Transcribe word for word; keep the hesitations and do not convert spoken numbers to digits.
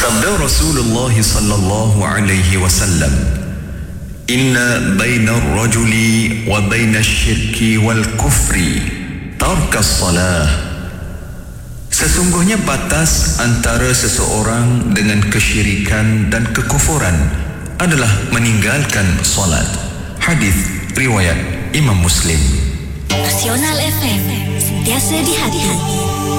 Sabda Rasulullah sallallahu alaihi wasallam, "Inna baina ar-rajuli wa baina asy-syirki wal kufri tarkas salah." Sesungguhnya batas antara seseorang dengan kesyirikan dan kekufuran adalah meninggalkan solat. Hadis riwayat Imam Muslim. Nasional F M, sentiasa di hati.